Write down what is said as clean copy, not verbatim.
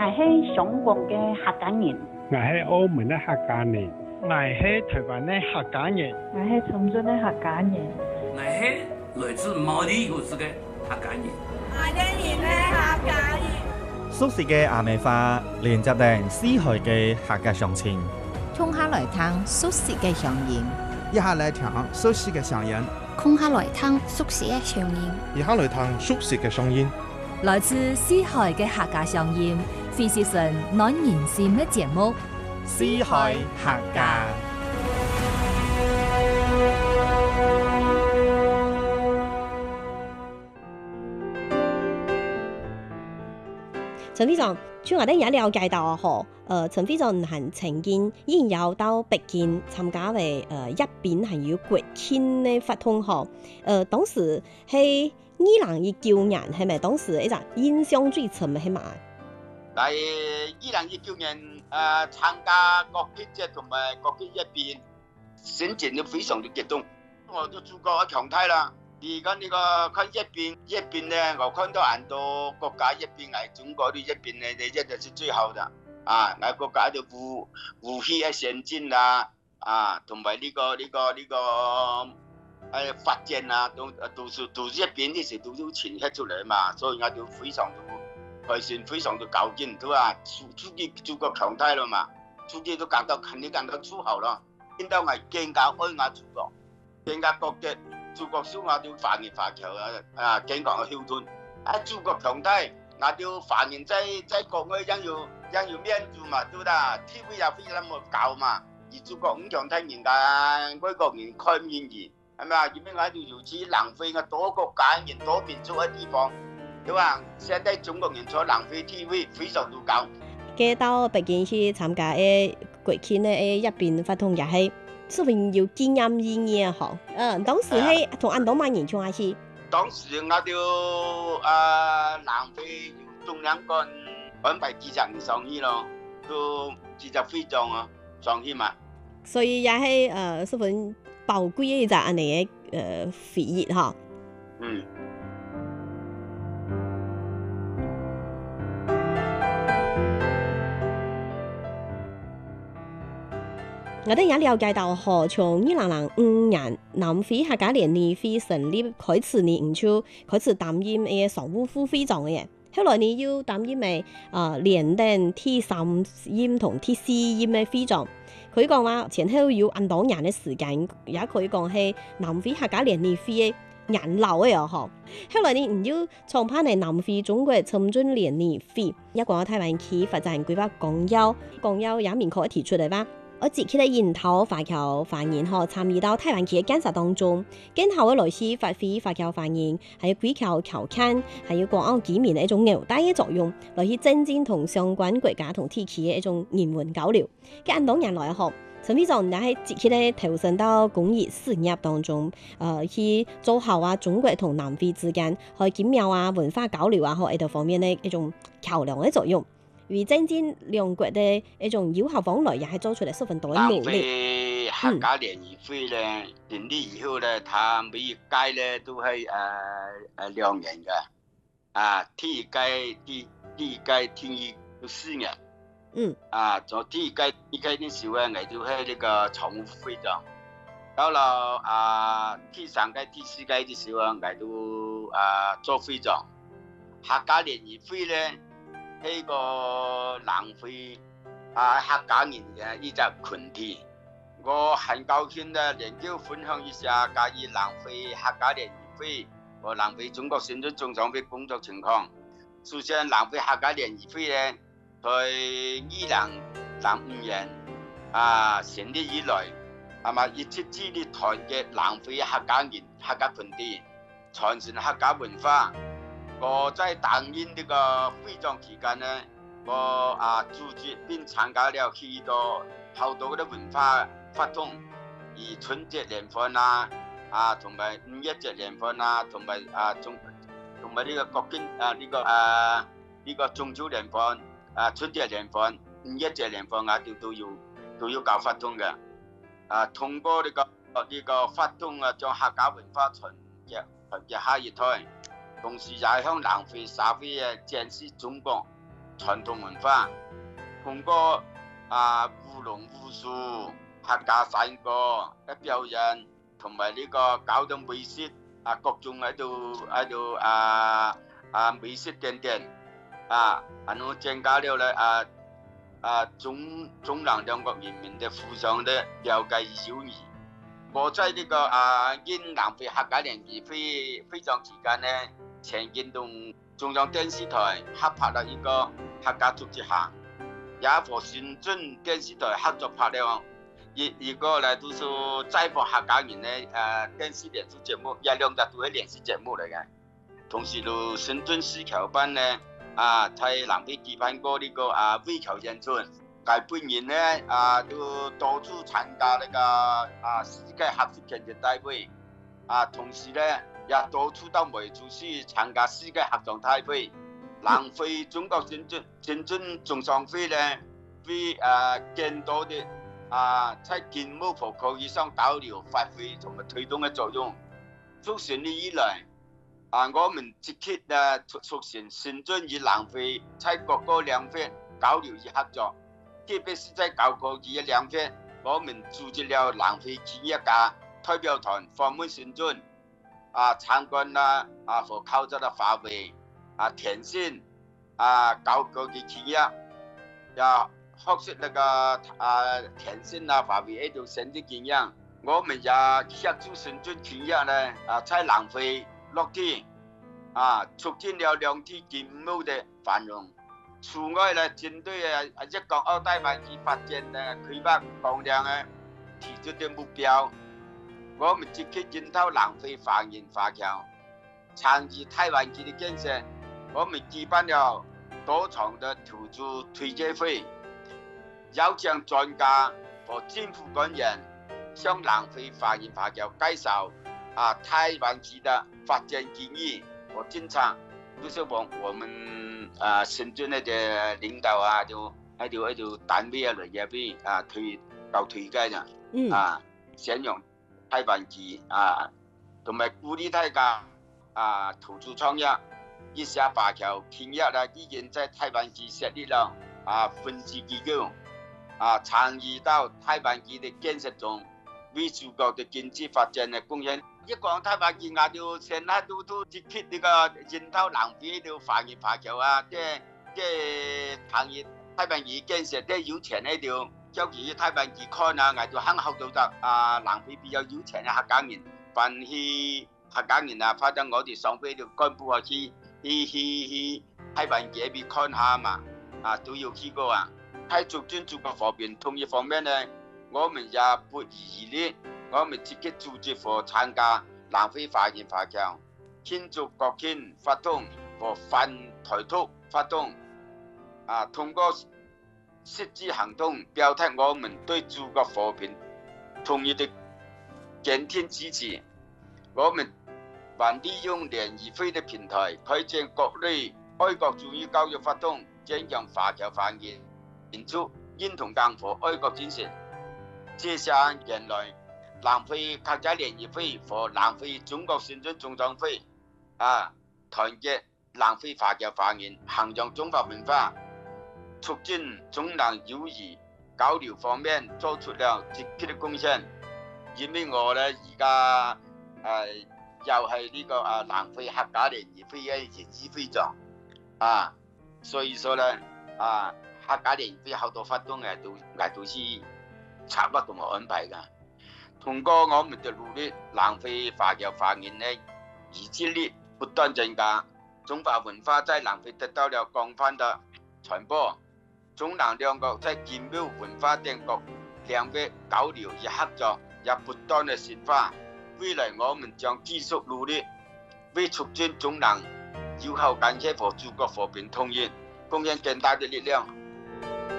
是香港嘅客家人， 我係澳門嘅客家人， 我係台灣嘅客家人， 我係長春嘅客家人， 我係來自毛里求斯嘅客家人， 我哋係客家人。 熟悉嘅阿美花連接定四海嘅客家鄉親， 衝下來聽熟悉嘅鄉音， 一下來聽熟悉嘅聲音， 空下來聽熟悉嘅聲音， 一下來聽熟悉嘅聲音， 來自四海嘅客家鄉音，非是神暖人心嘅節目， 四海客家。 陳飛長，像我哋也了解到陳飛長係曾經應邀到北京參加嘅一邊係有國慶嘅活動當時係2019年係咪？當時一個印象最深係嘛？ 喺2019年參加國慶節同埋國慶一邊，心情都非常之激動。我都住過強泰啦。而家呢個看一邊呢，我看到很多國家一邊係中國的一邊呢，一定是最好的啊！我國家的武器嘅先進啦，同埋呢個發展啊，都是一邊的時都呈現出嚟嘛，所以我就非常的開心，非常的高興，對吧？祖國強大了嘛，自己都肯定感到自豪了，見到我更加愛我祖國，更加覺得。祖國小我就繁衍發強健康嘅孝順。祖國強大，我就繁衍在國外ยัง有面子嘛，對啦。TV 也非那麼高嘛，而祖國唔強大人家外國人看唔起，係咪啊？因為我就如此浪費嘅多國家人多民族嘅地方，對吧？現在中國人所浪費 TV 非常之高。 佢到北京去參加嘅國慶嘅一邊活動也係。是份有紀念意義嗬，當時係同安東馬人唱下去。 當時我就浪費中央軍安排幾場上去咯，都幾隻飛將啊上去嘛。 所以也係十分寶貴嘅一隻安尼嘅回憶嗬。 嗯。 我哋也了解到從2005年南非客家聯誼會成立開始，你唔就開始擔任嘅常務副會長嘅，後來你要擔任嘅連任第3任同第4任嘅會長。佢講話前後有咁多年嘅時間，也可以講係南非客家聯誼會嘅元老嘅嗬。後來你唔要創辦嘅南非中國參軍聯誼會，一講台灣區發展規劃綱要也明確提出嚟吧。我自己嘅研討華僑發言參與到台灣區嘅建設當中，今後嘅來是發揮華僑發言係歸僑僑親，係要廣奧居民嘅一種紐帶嘅作用，來去增進同相關國家同地區嘅一種人文交流。咁多年來陳飛長也係自己咧投身到公益事業當中，去做好中國同南非之間去經貿文化交流呢度方面嘅一種橋梁嘅作用。為增進兩國的一種友好往來，也係做出嚟十分多嘅努力。 南非客家聯誼會咧成立以後咧，他每一屆咧都係2年嘅，第一屆聽一4年。做第一屆嘅時候咧，我就係呢個常務會長。到了第3屆、第4屆嘅時候，我都做會長。客家聯誼會咧。係個南非客家人嘅一隻群體，我很高興咧，能夠分享一下關於南非客家聯誼會和南非中國新村中常會工作情況。首先，南非客家聯誼會咧，在2005年成立以來，係嘛一直致力團結南非客家人、客家群體，傳承客家文化。我在擔任呢個會長期間呢，我組織並參加了許多好多嘅文化活動，而春節聯歡同埋5一節聯歡同埋呢個國慶呢個中秋聯歡春節聯歡5一節聯歡都要搞活動嘅，通過呢個活動將客家文化傳入下一代。同時也向南非社會展示中國傳統文化，通過舞龍舞獅、客家山歌嘅表演，同埋呢個交通美食各種喺度美食點點增加了咧中南兩國人民的互相的了解友誼。我在呢個因南非客家聯誼非常期間呢，曾經同中央電視台合拍了一個客家足跡行，也和深圳電視台合作拍了一個呢，都是採訪客家人的電視連續節目，也兩個都係連續節目嚟嘅。同時到深圳市僑辦呢在南非舉辦過呢個微僑演出。佢本人呢都到處參加那個世界學術競賽大會，同時呢也到處到美洲去參加世界合作大會。南非中國深圳總商會呢會更多的在經貿和科技上交流發揮同埋推動嘅作用。促成呢以來我們積極促成深圳與南非在各個領域交流與合作。特別是在高科技嘅領域，我們組織了南非企業家代表團訪問深圳，參觀和考察了華為、電信、高科技企業，也學習那個電信華為一條新的經驗。我們也協助深圳企業呢在南非落地，促進了兩地經貿的繁榮。此外呢，針對一港澳大灣區發展嘅規劃綱領提出的目標，我們積極研討南非華人華僑參與大灣區的建設。我們舉辦了多場的投資推介會，邀請專家和政府官員向南非華人華僑介紹大灣區的發展建議和政策。就是我們深圳那啲領導就喺度單位嚟入邊推介啦，宣揚大灣區同埋鼓勵大家投資創業。一些華僑企業已經在大灣區設立了分支機構，參與到大灣區的建設中，為祖國的經濟發展的貢獻。一講大灣區，我就成日都積極呢個研討南非呢條華人華僑即係參與大灣區建設，即係有錢呢條，尤其是大灣區看我就很好到南非比較有錢嘅客家人，凡係客家人發到我哋上飛條幹部去大灣區邊看下嘛，都要去過喺促進祖國和平統一方面呢，我們也不遺餘力。我們積極組織和參加南非華人華僑慶祝國慶活動和反台獨活動，通過實際行動表達我們對祖國和平統一的堅定支持。我們還利用聯誼會的平台，推薦各類愛國主義教育活動，增強華僑華人民族認同感和愛國精神。這些年來，南非客家聯誼會和南非中國深圳總商會團結南非華僑華人，弘揚中華文化，促進中南友誼交流方面做出了積極的貢獻。因為我呢而家又係呢個南非客家聯誼會嘅理事會長所以說呢客家聯誼會好多活動都是策劃同埋安排㗎。通過我們的努力，南非華僑華人的意志力不斷增加，中華文化在南非得到了廣泛的傳播。中南兩國在經貿文化等各領域交流與合作也不斷的深化。未來我們將繼續努力，為促進中南友好關係和祖國和平統一貢獻更大的力量。